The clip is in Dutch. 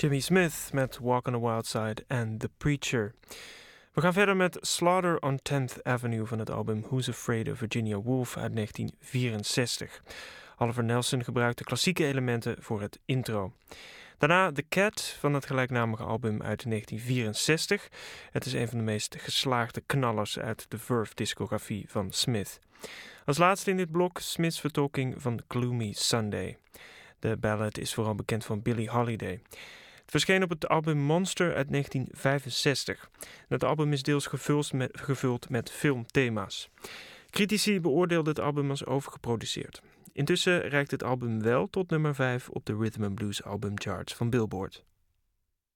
Jimmy Smith met Walk on the Wild Side en The Preacher. We gaan verder met Slaughter on 10th Avenue van het album Who's Afraid of Virginia Woolf uit 1964. Oliver Nelson gebruikte klassieke elementen voor het intro. Daarna The Cat van het gelijknamige album uit 1964. Het is een van de meest geslaagde knallers uit de Verve-discografie van Smith. Als laatste in dit blok Smiths vertolking van Gloomy Sunday. De ballad is vooral bekend van Billie Holiday. Het verscheen op het album Monster uit 1965. Het album is deels gevuld met filmthema's. Critici beoordeelden het album als overgeproduceerd. Intussen reikt het album wel tot nummer 5 op de Rhythm and Blues albumcharts van Billboard.